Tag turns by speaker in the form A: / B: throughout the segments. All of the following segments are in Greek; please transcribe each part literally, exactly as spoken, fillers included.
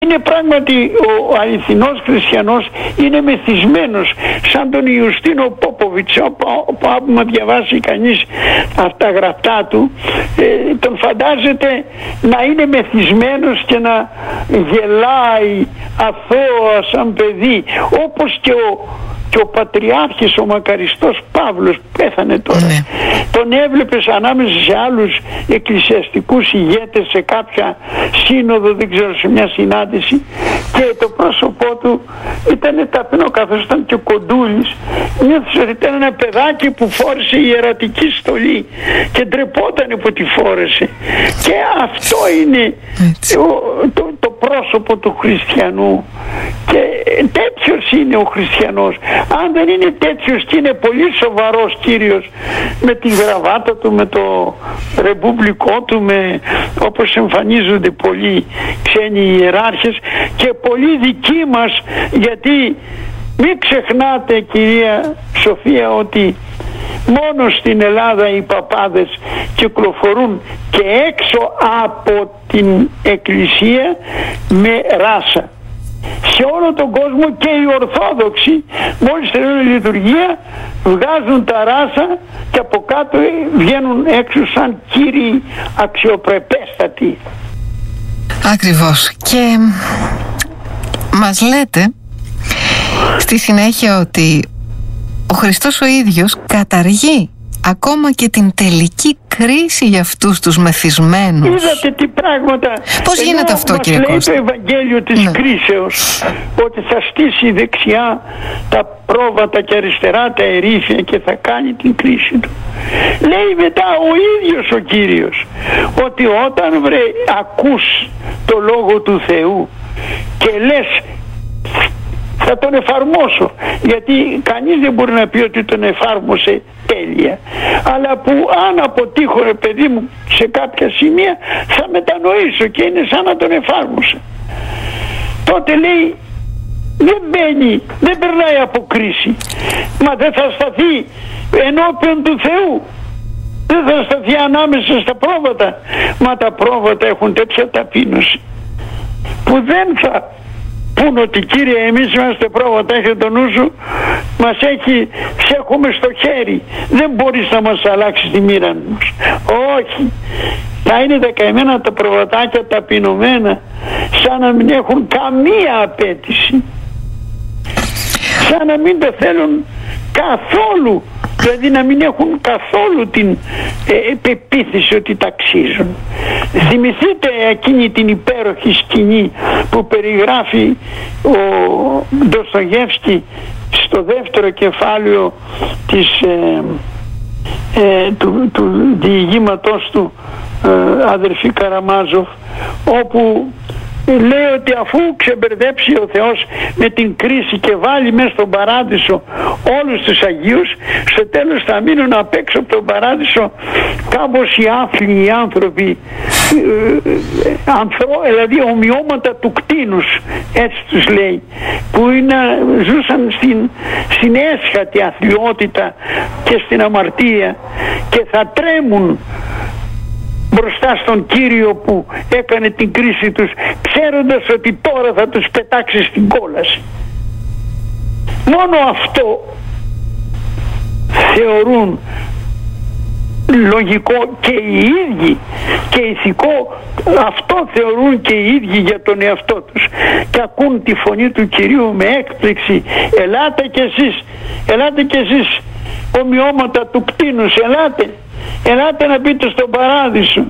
A: Είναι πράγματι ο αληθινός χριστιανός, είναι μεθυσμένος σαν τον Ιουστίνο Πόποβιτς. Όπου άμα διαβάσει κανείς αυτά τα γραπτά του, ε, τον φαντάζεται να είναι μεθυσμένος και να γελάει αθώα σαν παιδί, όπως και ο και ο πατριάρχης, ο μακαριστός Παύλος, πέθανε τώρα. Ναι. Τον έβλεπες ανάμεσα σε άλλους εκκλησιαστικούς ηγέτες σε κάποια σύνοδο, δεν ξέρω, σε μια συνάντηση, και το πρόσωπό του ήταν ταπεινό, καθώς ήταν και κοντούλης. Νιώθεις ότι ήταν ένα παιδάκι που φόρεσε ιερατική στολή και ντρεπότανε που τη φόρεσε. Και αυτό είναι το, το, το πρόσωπο του χριστιανού. Και τέτοιος είναι ο χριστιανός. Αν δεν είναι τέτοιος και είναι πολύ σοβαρός κύριος, με τη γραβάτα του, με το ρεμπουμπλικό του, με, όπως εμφανίζονται πολλοί ξένοι ιεράρχες και πολλοί δικοί μας, γιατί μην ξεχνάτε, κυρία Σοφία, ότι μόνο στην Ελλάδα οι παπάδες κυκλοφορούν και έξω από την εκκλησία με ράσα. Σε όλο τον κόσμο και οι Ορθόδοξοι, μόλις τελειώνουν η λειτουργία, βγάζουν τα ράσα και από κάτω βγαίνουν έξω σαν κύριοι αξιοπρεπέστατοι.
B: Ακριβώς. Και μας λέτε στη συνέχεια ότι ο Χριστός ο ίδιος καταργεί ακόμα και την τελική κρίση για αυτούς τους μεθυσμένους.
A: Είδατε τι πράγματα.
B: Πώς
A: Ενώ
B: γίνεται αυτό, κύριε Κώστα?
A: Μας λέει το Ευαγγέλιο της ναι. κρίσεως ότι θα στήσει δεξιά τα πρόβατα και αριστερά τα ερήφια και θα κάνει την κρίση του. Λέει μετά ο ίδιος ο Κύριος ότι όταν βρε ακούς το λόγο του Θεού και λες θα τον εφαρμόσω, γιατί κανείς δεν μπορεί να πει ότι τον εφάρμοσε τέλεια, αλλά που αν αποτύχω, ρε παιδί μου, σε κάποια σημεία θα μετανοήσω και είναι σαν να τον εφάρμοσα. Τότε λέει δεν μπαίνει, δεν περνάει από κρίση, μα δεν θα σταθεί ενώπιον του Θεού, δεν θα σταθεί ανάμεσα στα πρόβατα, μα τα πρόβατα έχουν τέτοια ταπείνωση που δεν θα πούν ότι κύριε εμείς είμαστε πρόβατα, έχετε το νου σου, μας έχει, σε έχουμε στο χέρι, δεν μπορείς να μας αλλάξεις τη μοίρα μας. Όχι, θα είναι τα καημένα τα προβατάκια ταπεινωμένα, σαν να μην έχουν καμία απέτηση, σαν να μην το θέλουν καθόλου, δηλαδή να μην έχουν καθόλου την ε, πεποίθηση ότι ταξίζουν. Θυμηθείτε εκείνη την υπέροχη σκηνή που περιγράφει ο Ντοστογεύσκη στο δεύτερο κεφάλαιο της, ε, ε, του, του διηγήματός του ε, αδερφή Καραμάζοφ, όπου λέει ότι αφού ξεμπερδέψει ο Θεός με την κρίση και βάλει μέσα στον παράδεισο όλους τους Αγίους, στο τέλος θα μείνουν απ' έξω από τον παράδεισο κάπως οι άφλοι, οι άνθρωποι, ε, ανθρω, δηλαδή ομοιώματα του κτήνους, έτσι τους λέει, που είναι, ζούσαν στην, στην έσχατη αθλιότητα και στην αμαρτία και θα τρέμουν μπροστά στον Κύριο που έκανε την κρίση τους, ξέροντας ότι τώρα θα τους πετάξει στην κόλαση. Μόνο αυτό θεωρούν λογικό και οι ίδιοι και ηθικό, αυτό θεωρούν και οι ίδιοι για τον εαυτό τους, και ακούν τη φωνή του Κυρίου με έκπληξη, ελάτε κι εσείς, ελάτε κι εσείς ομοιώματα του κτήνους, ελάτε ελάτε να μπείτε στον παράδεισο.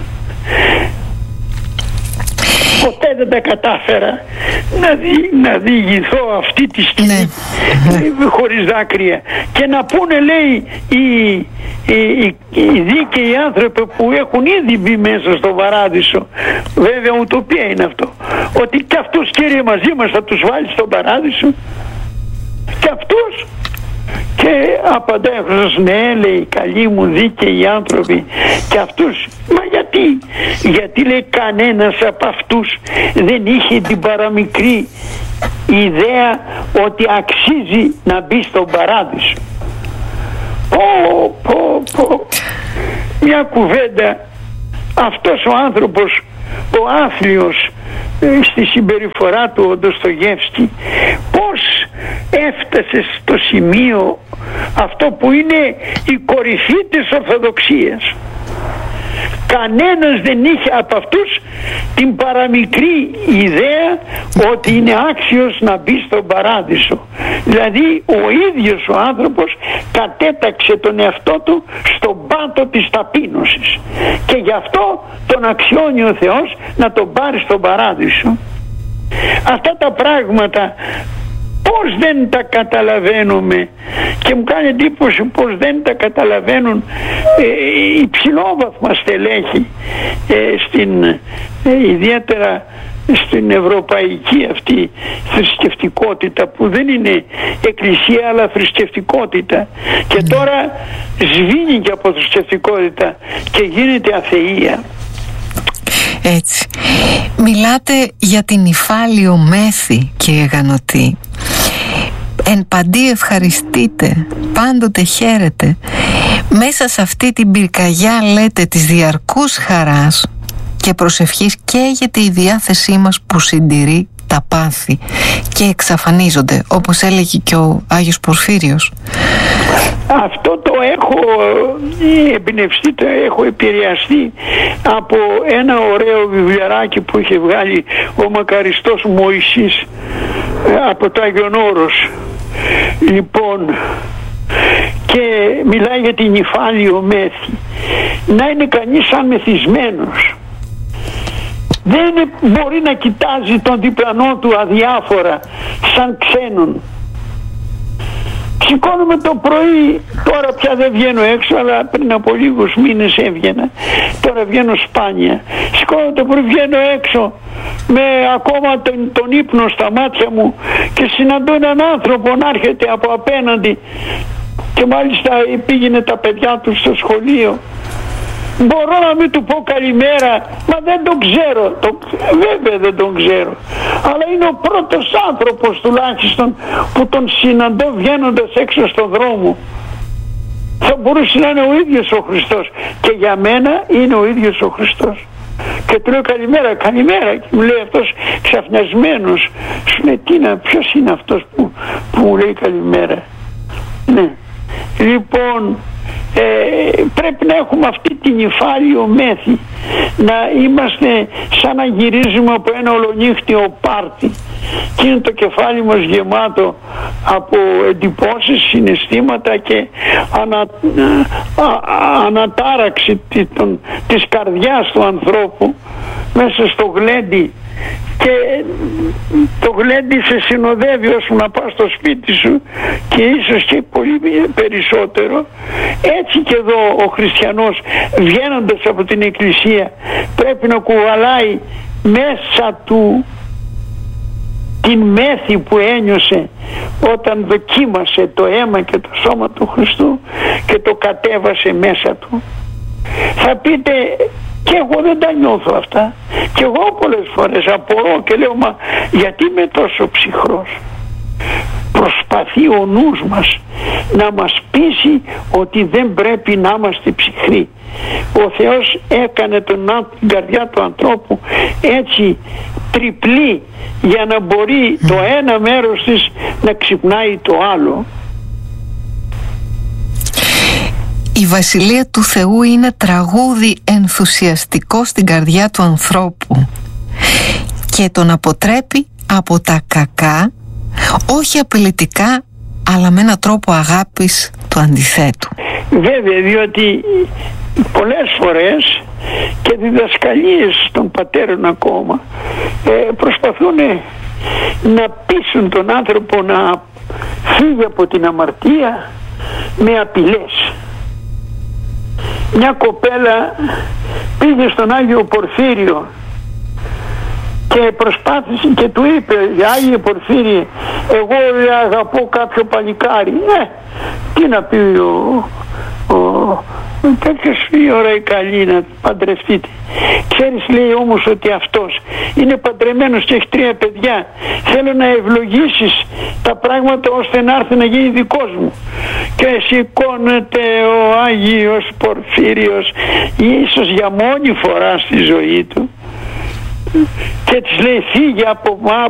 A: Ποτέ δεν τα κατάφερα να, δι, να διηγηθώ αυτή τη στιγμή, ναι, χωρίς δάκρυα, και να πούνε, λέει, οι, οι, οι, οι δίκαιοι άνθρωποι που έχουν ήδη μπει μέσα στον παράδεισο, βέβαια ουτοπία είναι αυτό, ότι και αυτούς, Κύριε, μαζί μας θα τους βάλει στον παράδεισο, και αυτούς. Και απαντάει ο Χριστός, ναι, λέει, καλοί μου δίκαιοι άνθρωποι, και αυτούς. Μα γιατί? Γιατί, λέει, κανένας από αυτούς δεν είχε την παραμικρή ιδέα ότι αξίζει να μπει στον παράδεισο. Πω, πω, πω. Μια κουβέντα, αυτός ο άνθρωπος, ο άθλιος, στη συμπεριφορά του ο Ντοστογεύσκη, πώς έφτασε στο σημείο αυτό που είναι η κορυφή της Ορθοδοξίας. Κανένας δεν είχε από αυτούς την παραμικρή ιδέα ότι είναι άξιος να μπει στον παράδεισο. Δηλαδή ο ίδιος ο άνθρωπος κατέταξε τον εαυτό του στον πάτο της ταπείνωσης και γι' αυτό τον αξιώνει ο Θεός να τον πάρει στον παράδεισο. Αυτά τα πράγματα πώς δεν τα καταλαβαίνουμε, και μου κάνει εντύπωση πώς δεν τα καταλαβαίνουν ε, οι ψηλόβαθμα στελέχη ε, στην, ε, ιδιαίτερα στην ευρωπαϊκή αυτή θρησκευτικότητα που δεν είναι εκκλησία αλλά θρησκευτικότητα, και τώρα σβήνει και από θρησκευτικότητα και γίνεται αθεία.
B: Έτσι. Μιλάτε για την υφάλιο μέθη, κύριε Γανωτή. Εν παντί ευχαριστείτε, πάντοτε χαίρετε. Μέσα σε αυτή την πυρκαγιά, λέτε, της διαρκούς χαράς και προσευχής καίγεται η διάθεσή μας που συντηρεί τα πάθη και εξαφανίζονται, όπως έλεγε και ο Άγιος Πορφύριος.
A: Αυτό το έχω εμπνευστεί, το έχω επηρεαστεί από ένα ωραίο βιβλιαράκι που είχε βγάλει ο μακαριστός Μωυσής από το Άγιον Όρος. Λοιπόν, και μιλάει για την υφάλιο μέθη. Να είναι κανείς σαν μεθυσμένος, δεν μπορεί να κοιτάζει τον διπλανό του αδιάφορα σαν ξένον. Σηκώνομαι το πρωί, τώρα πια δεν βγαίνω έξω, αλλά πριν από λίγους μήνες έβγαινα, τώρα βγαίνω σπάνια. Σηκώνομαι το πρωί, βγαίνω έξω με ακόμα τον, τον ύπνο στα μάτια μου και συναντώ έναν άνθρωπο να έρχεται από απέναντι και μάλιστα πήγαινε τα παιδιά του στο σχολείο. Μπορώ να μην του πω καλημέρα, μα δεν τον ξέρω, το, βέβαια δεν τον ξέρω, αλλά είναι ο πρώτος άνθρωπος τουλάχιστον που τον συναντώ βγαίνοντας έξω στον δρόμο. Θα μπορούσε να είναι ο ίδιος ο Χριστός, και για μένα είναι ο ίδιος ο Χριστός. Και του λέω καλημέρα, καλημέρα, και μου λέει αυτός ξαφνιασμένος, σου λέει τι είναι, ποιος είναι αυτός που, που μου λέει καλημέρα. Ναι, λοιπόν, Ε, πρέπει να έχουμε αυτή την υφάλιο μέθη, να είμαστε σαν να γυρίζουμε από ένα ολονύχτιο πάρτι και είναι το κεφάλι μας γεμάτο από εντυπώσεις, συναισθήματα και ανα, α, α, ανατάραξη της, των, της καρδιάς του ανθρώπου μέσα στο γλέντι, και το γλέντι σε συνοδεύει ώσου να πας στο σπίτι σου και ίσως και πολύ περισσότερο. Έτσι και εδώ ο χριστιανός βγαίνοντας από την εκκλησία πρέπει να κουβαλάει μέσα του την μέθη που ένιωσε όταν δοκίμασε το αίμα και το σώμα του Χριστού και το κατέβασε μέσα του. Θα πείτε, και εγώ δεν τα νιώθω αυτά, και εγώ πολλές φορές απορώ και λέω, μα γιατί είμαι τόσο ψυχρός? Προσπαθεί ο νους μας να μας πείσει ότι δεν πρέπει να είμαστε ψυχροί. Ο Θεός έκανε τον, την καρδιά του ανθρώπου έτσι τριπλή για να μπορεί το ένα μέρος της να ξυπνάει το άλλο.
B: Η Βασιλεία του Θεού είναι τραγούδι ενθουσιαστικό στην καρδιά του ανθρώπου και τον αποτρέπει από τα κακά, όχι απειλητικά, αλλά με έναν τρόπο αγάπης του αντιθέτου.
A: Βέβαια, διότι πολλές φορές και διδασκαλίες των πατέρων ακόμα ε, προσπαθούν να πείσουν τον άνθρωπο να φύγει από την αμαρτία με απειλές. Μια κοπέλα πήγε στον Άγιο Πορφύριο και προσπάθησε και του είπε, Άγιε Πορφύριε, εγώ αγαπώ κάποιο παλικάρι. Ε, τι να πει ο, ο, τέτοιος η ώρα η καλή να παντρευτείτε. Ξέρεις, λέει όμως, ότι αυτός είναι παντρεμένος και έχει τρία παιδιά. Θέλω να ευλογήσεις τα πράγματα ώστε να έρθει να γίνει δικός μου. Και σηκώνεται ο Άγιος Πορφύριος, ίσως για μόνη φορά στη ζωή του, και της λέει φύγε από,